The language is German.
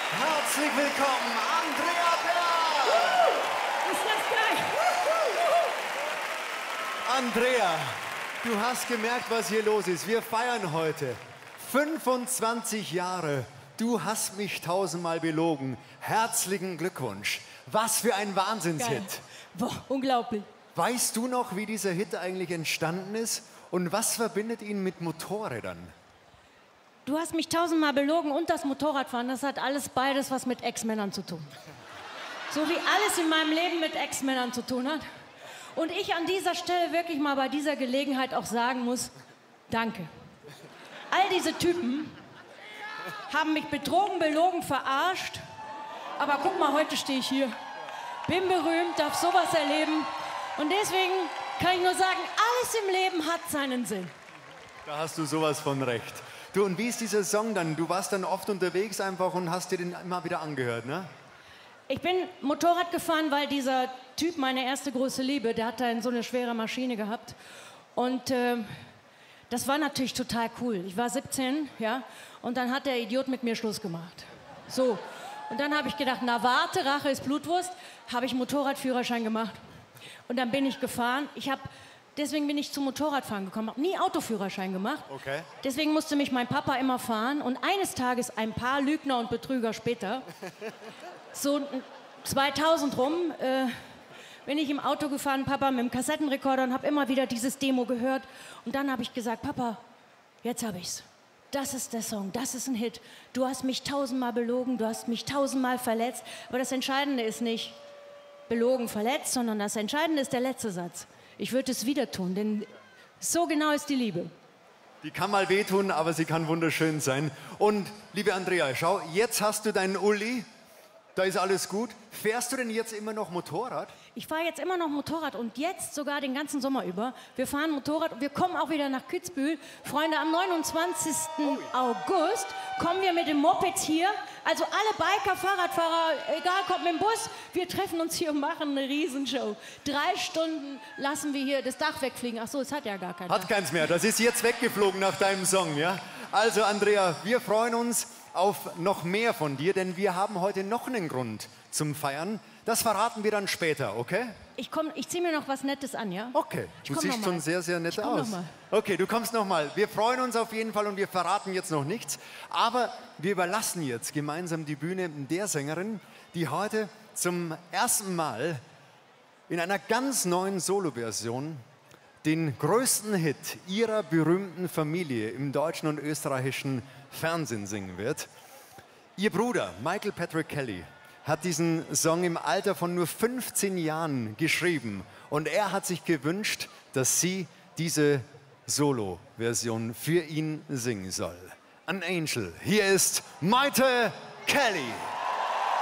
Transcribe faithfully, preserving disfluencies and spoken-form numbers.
Herzlich willkommen, Andrea Berg! Ist das geil? Andrea, du hast gemerkt, was hier los ist. Wir feiern heute fünfundzwanzig Jahre. Du hast mich tausendmal belogen. Herzlichen Glückwunsch. Was für ein Wahnsinnshit. Geil. Boah, unglaublich. Weißt du noch, wie dieser Hit eigentlich entstanden ist? Und was verbindet ihn mit Motorrädern? Du hast mich tausendmal belogen und das Motorradfahren, das hat alles beides was mit Ex-Männern zu tun. So wie alles in meinem Leben mit Ex-Männern zu tun hat. Und ich an dieser Stelle wirklich mal bei dieser Gelegenheit auch sagen muss, danke. All diese Typen haben mich betrogen, belogen, verarscht. Aber guck mal, heute stehe ich hier. Bin berühmt, darf sowas erleben. Und deswegen kann ich nur sagen, alles im Leben hat seinen Sinn. Da hast du sowas von recht. Du, und wie ist dieser Song dann? Du warst dann oft unterwegs einfach und hast dir den immer wieder angehört, ne? Ich bin Motorrad gefahren, weil dieser Typ, meine erste große Liebe, der hat da so eine schwere Maschine gehabt. Und äh, das war natürlich total cool. Ich war siebzehn, ja, und dann hat der Idiot mit mir Schluss gemacht. So. Und dann habe ich gedacht, na warte, Rache ist Blutwurst, habe ich Motorradführerschein gemacht. Und dann bin ich gefahren. Ich habe Deswegen bin ich zum Motorradfahren gekommen, habe nie Autoführerschein gemacht. Okay. Deswegen musste mich mein Papa immer fahren. Und eines Tages, ein paar Lügner und Betrüger später, so zweitausend rum, äh, bin ich im Auto gefahren, Papa mit dem Kassettenrekorder, und habe immer wieder dieses Demo gehört. Und dann habe ich gesagt, Papa, jetzt habe ich's. Das ist der Song, das ist ein Hit. Du hast mich tausendmal belogen, du hast mich tausendmal verletzt. Aber das Entscheidende ist nicht belogen, verletzt, sondern das Entscheidende ist der letzte Satz. Ich würde es wieder tun, denn so genau ist die Liebe. Die kann mal wehtun, aber sie kann wunderschön sein. Und, liebe Andrea, schau, jetzt hast du deinen Uli, da ist alles gut. Fährst du denn jetzt immer noch Motorrad? Ich fahre jetzt immer noch Motorrad und jetzt sogar den ganzen Sommer über. Wir fahren Motorrad und wir kommen auch wieder nach Kitzbühel. Freunde, am neunundzwanzigsten August kommen wir mit dem Moped hier. Also alle Biker, Fahrradfahrer, egal, kommt mit dem Bus. Wir treffen uns hier und machen eine Riesenshow. Drei Stunden lassen wir hier das Dach wegfliegen. Ach so, es hat ja gar kein Hat Dach. keins mehr, das ist jetzt weggeflogen nach deinem Song, ja? Also, Andrea, wir freuen uns auf noch mehr von dir, denn wir haben heute noch einen Grund zum Feiern. Das verraten wir dann später, okay? Ich, komm, ich ziehe mir noch was Nettes an, ja? Okay, Ich du komm siehst noch mal. schon sehr, sehr nett Ich komm aus. noch mal. Okay, du kommst nochmal. Wir freuen uns auf jeden Fall und wir verraten jetzt noch nichts. Aber wir überlassen jetzt gemeinsam die Bühne der Sängerin, die heute zum ersten Mal in einer ganz neuen Soloversion den größten Hit ihrer berühmten Familie im deutschen und österreichischen Fernsehen singen wird. Ihr Bruder, Michael Patrick Kelly, hat diesen Song im Alter von nur fünfzehn Jahren geschrieben. Und er hat sich gewünscht, dass sie diese Solo-Version für ihn singen soll. An Angel. Hier ist Maite Kelly.